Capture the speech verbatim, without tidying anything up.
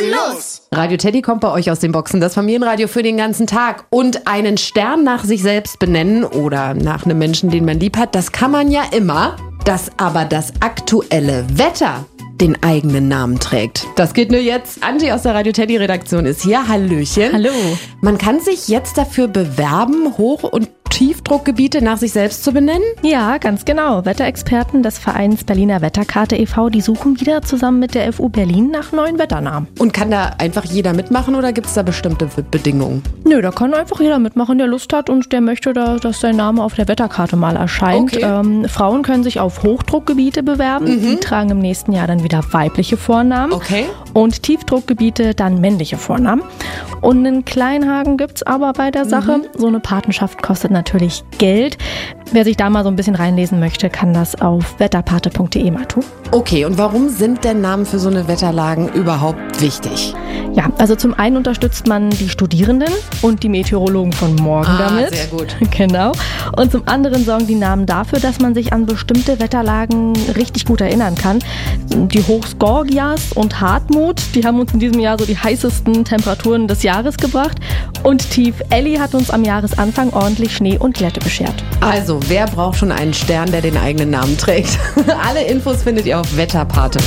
los! Radio Teddy kommt bei euch aus den Boxen, das Familienradio für den ganzen Tag. Und einen Stern nach sich selbst benennen oder nach einem Menschen, den man lieb hat, das kann man ja immer. Dass aber das aktuelle Wetter den eigenen Namen trägt. Das geht nur jetzt. Angie aus der Radio Teddy Redaktion ist hier. Hallöchen. Hallo. Man kann sich jetzt dafür bewerben, Hoch- und Tiefdruckgebiete nach sich selbst zu benennen? Ja, ganz genau. Wetterexperten des Vereins Berliner Wetterkarte e V, die suchen wieder zusammen mit der F U Berlin nach neuen Wetternamen. Und kann da einfach jeder mitmachen oder gibt es da bestimmte Bedingungen? Nö, da kann einfach jeder mitmachen, der Lust hat und der möchte, da, dass sein Name auf der Wetterkarte mal erscheint. Okay. Ähm, Frauen können sich auf Hochdruckgebiete bewerben. Mhm. Die tragen im nächsten Jahr dann wieder weibliche Vornamen. Okay. Und Tiefdruckgebiete dann männliche Vornamen. Und einen Kleinhaken gibt es aber bei der Sache. Mhm. So eine Patenschaft kostet natürlich Geld. Wer sich da mal so ein bisschen reinlesen möchte, kann das auf wetterpate punkt de mal tun. Okay, und warum sind denn Namen für so eine Wetterlagen überhaupt wichtig? Ja, also zum einen unterstützt man die Studierenden und die Meteorologen von morgen ah, damit. Sehr gut. Genau. Und zum anderen sorgen die Namen dafür, dass man sich an bestimmte Wetterlagen richtig gut erinnern kann. Die Hochs Gorgias und Hartmut, die haben uns in diesem Jahr so die heißesten Temperaturen des Jahres gebracht. Und Tief Elli hat uns am Jahresanfang ordentlich Schnee und Glätte beschert. Also, wer braucht schon einen Stern, der den eigenen Namen trägt? Alle Infos findet ihr auf wetterpate.